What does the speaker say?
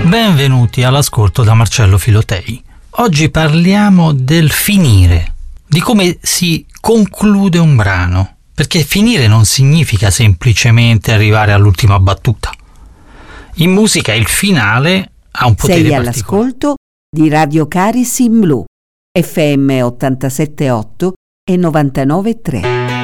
Benvenuti all'ascolto da Marcello Filotei. Oggi parliamo del finire, di come si conclude un brano, perché finire non significa semplicemente arrivare all'ultima battuta. In musica il finale ha un potere Sei particolare. all'ascolto di Radio Caris in Blu, FM 87.8 e 99.3.